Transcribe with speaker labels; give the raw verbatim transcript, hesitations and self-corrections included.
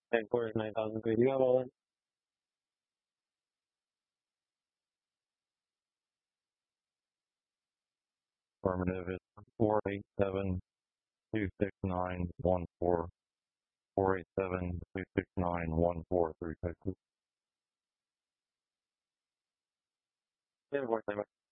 Speaker 1: Headquarters nine thousand three. Do you have all in?
Speaker 2: Affirmative is four eight seven two six nine one four. four eight seven two six nine one four through Texas.
Speaker 1: Headquarters nine.